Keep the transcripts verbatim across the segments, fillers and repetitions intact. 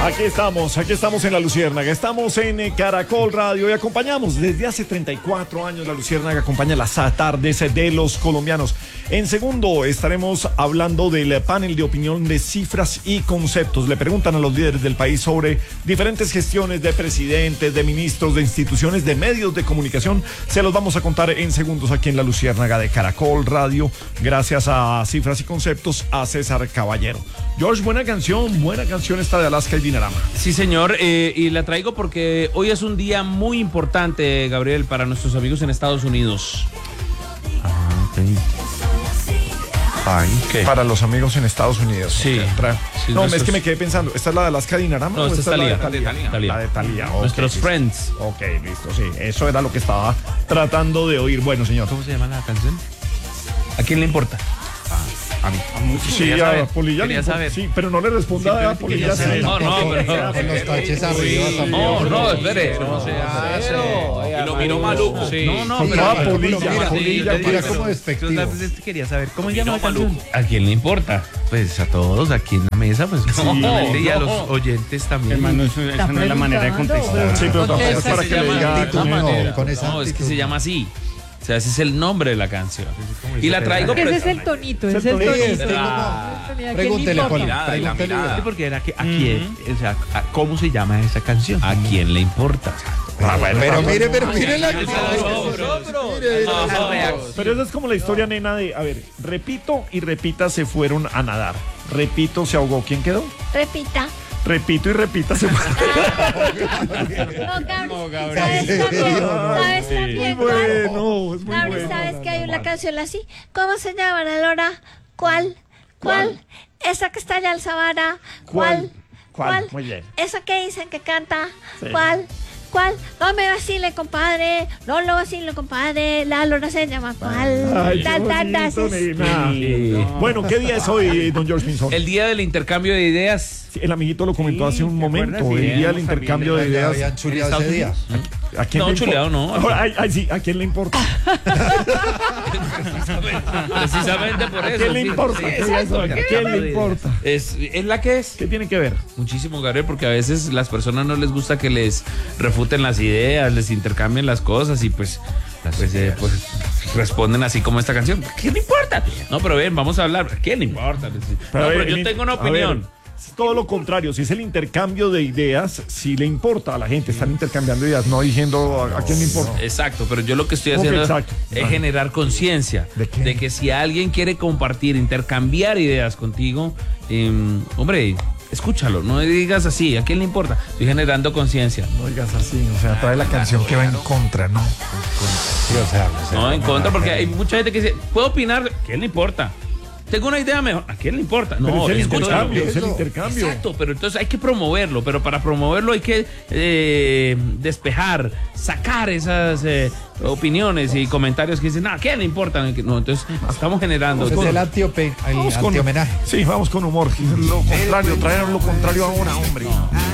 Aquí estamos, aquí estamos en La Luciérnaga, estamos en eh, Caracol Radio y acompañamos desde hace treinta y cuatro años La Luciérnaga, acompaña las tardes de los colombianos. En segundo estaremos hablando del panel de opinión de cifras y conceptos. Le preguntan a los líderes del país sobre diferentes gestiones de presidentes, de ministros, de instituciones, de medios de comunicación. Se los vamos a contar en segundos aquí en La Luciérnaga de Caracol Radio, gracias a Cifras y Conceptos, a César Caballero. George, buena canción, buena canción esta de Alaska y Dinarama. Sí, señor, eh, y la traigo porque hoy es un día muy importante, Gabriel, para nuestros amigos en Estados Unidos. Ah, ok. Ay, ¿qué? Para los amigos en Estados Unidos. Sí. Okay. sí no, nuestros... es que me quedé pensando, ¿esta es la de Alaska y Dinarama? No, esta es Talía. La de Talía. Talía. La de Talía. Okay, nuestros listo. friends. Ok, listo, sí. Eso era lo que estaba tratando de oír. Bueno, señor. ¿Cómo se llama la canción? ¿A quién le importa? A mí. Sí, a saber, Polilla le importa. Sí, pero no le responda a Polilla. Sí, no, no, pero con los taches arriba también. No, no, espere. No sea cero. Y lo miró maluco. Sí. No, no, sí, pero ah, Polilla, mira, Polilla, mira cómo despectivo. Quería saber cómo llama la canción. ¿A quién le importa? Pues a todos aquí en la mesa, pues sí, no, y a los oyentes también. Hermano, eso, esa no es la manera de contestar. Sí, pero tampoco es para que le diga. No, es que se llama así. O sea, ese es el nombre de la canción. Y la traigo... Ese es el tonito, ese es el tonito. Pregúntele, Juan. Pregúntele. Porque era que a quién, o sea, a cómo se llama esa canción. ¿A quién le importa? Ah, bueno, pero mire, pero mire la Pero esa es como la historia, nena, de, a ver, repito y repita se fueron a nadar. Repito, se ahogó. ¿Quién quedó? Repita. Repito y repita se fue. No, Gabriel. ¿Sabes también? ¿Sabes también? Muy bueno, es muy Gabriel, bueno. ¿sabes que hay una canción así? ¿Cómo se llama, Lora? ¿Cuál? ¿Cuál? Esa que está allá al Sabana. ¿Cuál? ¿Cuál? Muy bien. Esa que dicen que canta. Sí. ¿Cuál? ¿Cuál? No me vacile, compadre. No lo vacile, compadre. La Lora se llama ¿cuál? Ay, Ta, qué ta, ta, bonito, ta, nena. Sí. Bueno, ¿qué día es hoy, don George Pinzón? El día del intercambio de ideas. Sí, el amiguito lo comentó Sí, hace un ¿te momento. acuerdas? El Sí, día del hemos intercambio de también, ideas. Habían chuleado ese día. ¿A quién No, le chuleado importa? no. Ay, ay, sí, ¿a quién le importa? Precisamente por ¿A eso. quién le sí, importa? sí, ¿A exacto. quién le importa? Es, es la que es. ¿Qué tiene que ver? Muchísimo, Gabriel, porque a veces las personas no les gusta que les refuten las ideas, les intercambien las cosas y pues, pues, eh, pues responden así como esta canción. ¿A quién le importa? No, pero bien, vamos a hablar. ¿A quién le importa? No, Pero, a ver, pero el- yo tengo una a ver, opinión. es todo lo contrario, si es el intercambio de ideas, si le importa a la gente, están intercambiando ideas, no diciendo a, a quién le importa. Exacto, pero yo lo que estoy ¿Cómo que haciendo exacto? es Ah. generar conciencia ¿De qué? de que si alguien quiere compartir, intercambiar ideas contigo, eh, hombre, escúchalo, no digas así, ¿a quién le importa? Estoy generando conciencia. No digas así, o sea, trae la canción que va en contra, ¿no? Sí, o sea, o sea, No, en contra, porque hay mucha gente que dice, ¿puedo opinar? ¿A quién le importa? Tengo una idea mejor. ¿A quién le importa? Pero No, es el escúchalo. intercambio, es el eso. intercambio. Exacto, pero entonces hay que promoverlo, pero para promoverlo hay que eh, despejar, sacar esas eh, opiniones y comentarios que dicen, ¿a quién le importa? No, entonces estamos generando. ese es el antiope, el Vamos con- antihomenaje. Sí, vamos con humor. Lo contrario, traer lo contrario ahora, hombre.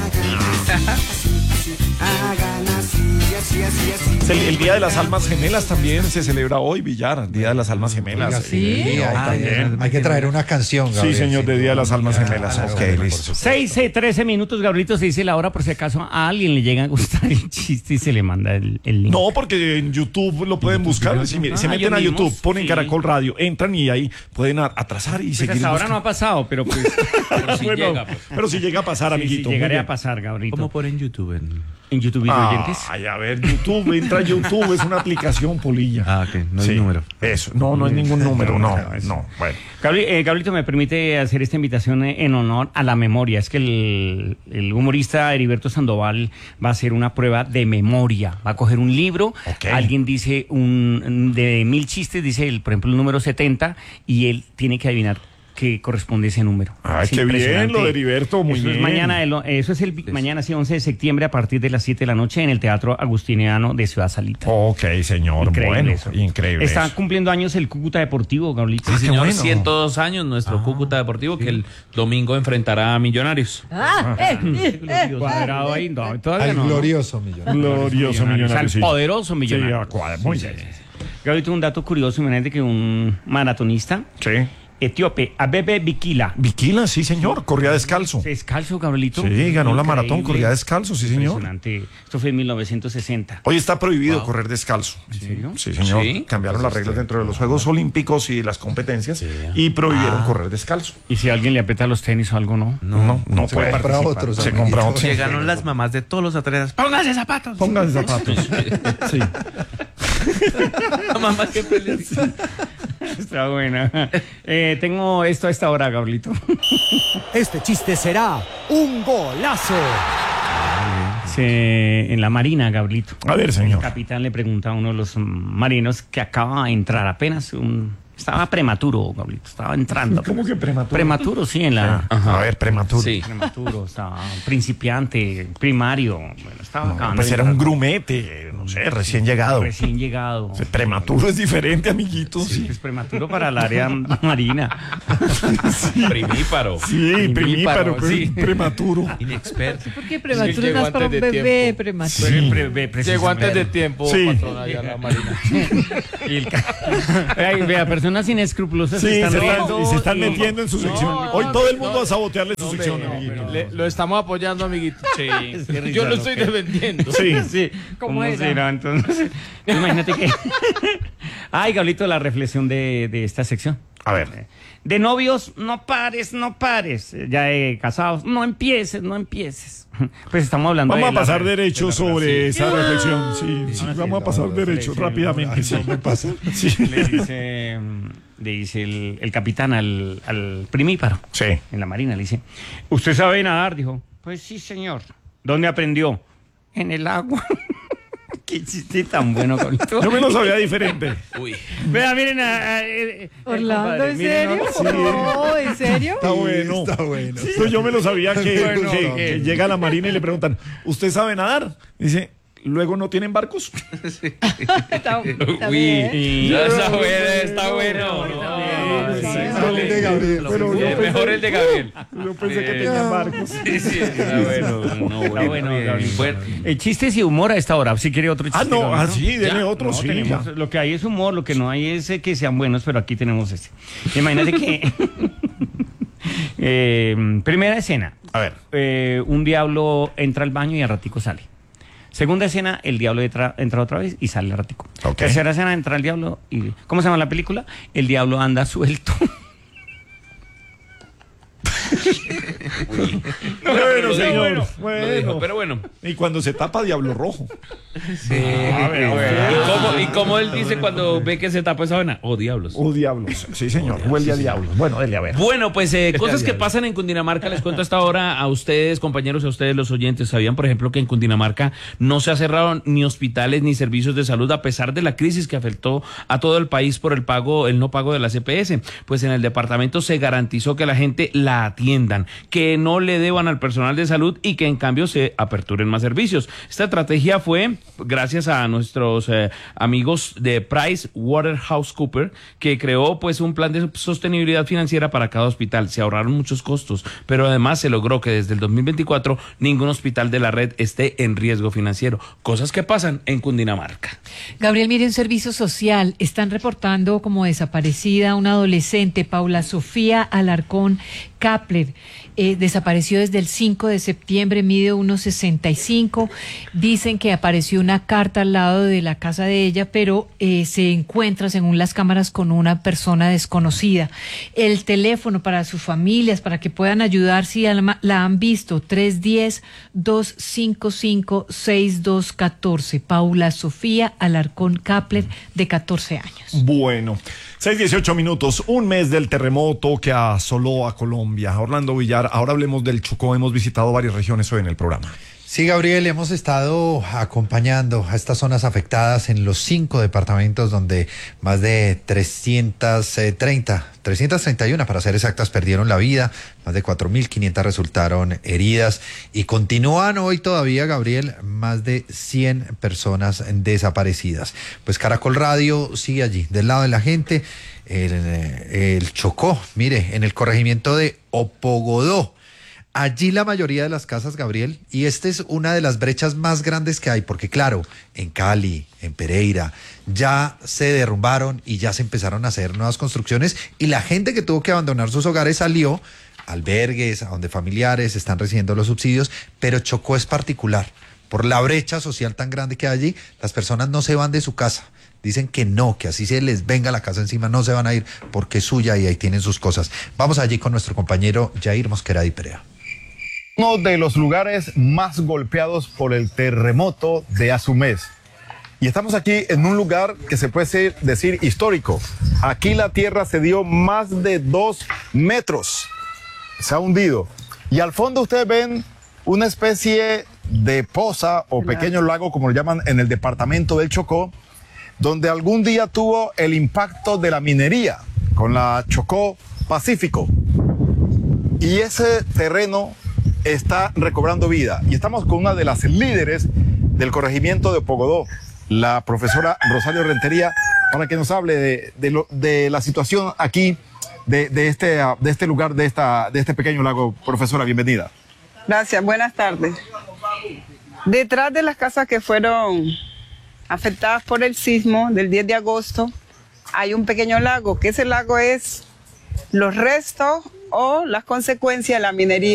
Es el, el Día de las Almas Gemelas también se celebra hoy, Villar. Día de las Almas Gemelas. Oiga, sí, hay, Ah, hay- bien. hay que traer una canción, Sí, Gabriel. señor, de Día de las Almas Gemelas. Claro, Ok, por listo. supuesto. seis, trece minutos, Gabrielito, se dice la hora por si acaso a alguien le llega a gustar el chiste y se le manda el, el link. No, porque en YouTube lo pueden buscar. Si se Ah, meten ellos a YouTube, mismos, ponen sí. Caracol Radio, entran y ahí pueden a- atrasar y Pues seguir. hasta ahora no buscando. ha pasado, pero pues Pero si Bueno, llega, pues. pero si llega a pasar, sí, sí, amiguito. llegaré muy a bien. pasar, Gabrielito. ¿Cómo por en YouTube? En... En YouTube y oyentes. Ay, a ver, YouTube, entra a YouTube, es una aplicación, Polilla. Ah, ok, no hay Sí, número. Eso, no, no es ningún número, no, no, eso. no, bueno. Gabri- eh, Gabrielito, me permite hacer esta invitación eh, en honor a la memoria. Es que el, el humorista Heriberto Sandoval va a hacer una prueba de memoria. Va a coger un libro, Ok. alguien dice un de mil chistes, dice el, por ejemplo el número setenta, y él tiene que adivinar qué corresponde ese número. Ay, Es qué bien impresionante. lo de Heriberto, muy eso bien. Es mañana, el- eso es el mañana, sí, once de septiembre a partir de las siete de la noche en el Teatro Agustiniano de Ciudad Salita. Ok, señor, Increíble bueno, eso. increíble. Está eso. cumpliendo años el Cúcuta Deportivo, Gabrielito. Ah, Sí, qué señor, bueno. ciento dos años nuestro Cúcuta Deportivo que el domingo enfrentará a Millonarios. Ah, eh, eh, eh. Cuadrado ahí, no, todavía Al no. glorioso millón. Glorioso O sea, millonario, el sí. poderoso Sí, millonario. a cuadra, muy bien. Gabrielito, un dato curioso, imagínate que un maratonista Sí. etíope, Abebe Bikila. Bikila, sí, señor. Corría descalzo. Descalzo, Gabrielito. Sí, ganó la Increíble. maratón, corría descalzo, sí, señor. Impresionante. Esto fue en mil novecientos sesenta. Hoy está prohibido correr descalzo. ¿En serio? Sí, señor. Sí. Cambiaron las reglas dentro de los Juegos Olímpicos y las competencias y prohibieron correr descalzo. Y si alguien le aprieta los tenis o algo, ¿no? No, no, no Se puede. compra otros. Se compra otros. Llegaron las mamás de todos los atletas. ¡Pónganse zapatos! Pónganse zapatos. Sí. La mamá siempre le dice. Está buena. Eh, tengo esto a esta hora, Gabrielito. Este chiste será un golazo. Se- en la Marina, Gabrielito. A ver, El señor. capitán le pregunta a uno de los marinos que acaba de entrar apenas un... Estaba prematuro, Gabrielito. Estaba entrando. ¿Cómo que prematuro? Prematuro, sí, en la... A ver, prematuro. Sí. Prematuro, estaba principiante, primario. Bueno, estaba No, acabando pues de era un entrar. grumete, no sé, recién llegado. Recién llegado. Prematuro es diferente, amiguitos. Sí, Sí, es prematuro para el área marina. Primíparo. sí primíparo, pero sí. prematuro. Inexperto. ¿Por qué prematuro llegó no es para un antes de bebé tiempo. prematuro? Sí. Pre- pre- pre- Llegó antes de precisamente. tiempo, Sí. patrón, allá a la marina. Y el ca- Ay, vea, personas inescrupulosas Sí, se están están, riendo y se están y- metiendo en su sección. Hoy todo el mundo va a sabotearle su sección, amiguito. Le- lo estamos apoyando, amiguito. Sí. Qué risa Yo lo lo estoy que- defendiendo. Sí. Sí, ¿Cómo ¿cómo era? será entonces? Imagínate que... Ay, Gablito, la reflexión de, de esta sección. A ver. De novios, no pares, no pares. Ya de casados, no empieces, no empieces. Pues estamos hablando Vamos de a pasar la- derecho de la sobre relación. esa reflexión. Sí, sí, Ah, sí, vamos a pasar no, derecho sí, sí, rápidamente. Sí. No me pasa. Sí. Le dice, mm, le dice el, el capitán al, al primíparo Sí. en la marina, le dice, ¿usted sabe nadar? Dijo, pues sí, señor. ¿Dónde aprendió? En el agua. Qué chiste tan bueno, Gablito. Yo me lo sabía diferente. Uy. Vea, miren a... a- eh, eh, Orlando, compadre, ¿en miren, serio? sí. No, ¿en serio? Está bueno. Está bueno. Esto yo me lo sabía que, Bueno, que- no. que llega a la marina y le preguntan, ¿usted sabe nadar? Dice, ¿luego no tienen barcos? Está, está Uy. bien. Y- Ya está bueno, está bueno. No, Sí, sí, sí, Mejor el de Gabriel. Pero yo Eh, pensé- Mejor el de Gabriel. Yo pensé que Bien. tenían barcos. Sí, sí, está bueno. No, Está bueno, bien. Gabriel. Bueno, Eh, chistes y humor a esta hora. Si quiere otro chiste. Ah, no, Gabriel, ah, sí, dele Ya, otro, no, sí, tenemos- ya. Lo que hay es humor, lo que no hay es eh, que sean buenos, pero aquí tenemos este. Imagínate que. eh, primera escena. A ver. Eh, un diablo entra al baño y al ratico sale. Segunda escena, el diablo entra, entra otra vez y sale al ratico. Ok. Tercera escena, entra el diablo y... ¿Cómo se llama la película? El diablo anda suelto. Bueno, lo señor. dijo, Bueno. lo dijo, pero bueno. Y cuando se tapa Diablo Rojo. ¿Y cómo, y cómo él dice cuando ve que se tapa esa vaina? Oh, diablos. Oh, diablos. Sí, señor. Huele a diablos. Bueno, dele a ver. Bueno, pues eh, cosas que pasan en Cundinamarca, les cuento hasta ahora a ustedes, compañeros, a ustedes los oyentes. ¿Sabían, por ejemplo, que en Cundinamarca no se ha cerrado ni hospitales ni servicios de salud a pesar de la crisis que afectó a todo el país por el pago, el no pago de la C P S? Pues en el departamento se garantizó que la gente la atiendan, que no le deban al personal de salud y que en cambio se aperturen más servicios. Esta estrategia fue gracias a nuestros eh, amigos de PricewaterhouseCoopers, que creó pues un plan de sostenibilidad financiera para cada hospital. Se ahorraron muchos costos, pero además se logró que desde el dos mil veinticuatro ningún hospital de la red esté en riesgo financiero. Cosas que pasan en Cundinamarca. Gabriel, mire, un servicio social. Están reportando como desaparecida una adolescente, Paula Sofía Alarcón Kapler. Eh, desapareció desde el cinco de septiembre, mide uno sesenta y cinco. Dicen que apareció una carta al lado de la casa de ella, pero eh, se encuentra, según las cámaras, con una persona desconocida. El teléfono para sus familias, para que puedan ayudar si la, la han visto, tres uno cero, dos cinco cinco, seis dos uno cuatro. Paula Sofía Alarcón Kapler, de catorce años. Bueno, seis dieciocho minutos, un mes del terremoto que asoló a Colombia. Orlando Villar, ahora hablemos del Chocó. Hemos visitado varias regiones hoy en el programa. Sí, Gabriel, hemos estado acompañando a estas zonas afectadas en los cinco departamentos donde más de trescientas treinta, trescientas treinta y uno para ser exactas, perdieron la vida, más de cuatro mil quinientas resultaron heridas y continúan hoy todavía, Gabriel, más de cien personas desaparecidas. Pues Caracol Radio sigue allí, del lado de la gente, el, el Chocó, mire, en el corregimiento de Opogodó. Allí la mayoría de las casas, Gabriel, y esta es una de las brechas más grandes que hay, porque claro, en Cali, en Pereira, ya se derrumbaron y ya se empezaron a hacer nuevas construcciones y la gente que tuvo que abandonar sus hogares salió a albergues, a donde familiares están recibiendo los subsidios, pero Chocó es particular. Por la brecha social tan grande que hay allí, las personas no se van de su casa. Dicen que no, que así se les venga la casa encima, no se van a ir porque es suya y ahí tienen sus cosas. Vamos allí con nuestro compañero Jair Mosquera Di Perea. Uno de los lugares más golpeados por el terremoto de hace un mes. Y estamos aquí en un lugar que se puede decir histórico. Aquí la tierra se dio más de dos metros. Se ha hundido. Y al fondo ustedes ven una especie de poza o pequeño lago, como lo llaman en el departamento del Chocó, donde algún día tuvo el impacto de la minería con la Chocó Pacífico. Y ese terreno está recobrando vida. Y estamos con una de las líderes del corregimiento de Pogodó, la profesora Rosario Rentería, para que nos hable de, de, lo, de la situación aquí, de, de, este, de este lugar, de, esta, de este pequeño lago. Profesora, bienvenida. Gracias, buenas tardes. Detrás de las casas que fueron afectadas por el sismo del diez de agosto, hay un pequeño lago, que ese lago es los restos o las consecuencias de la minería.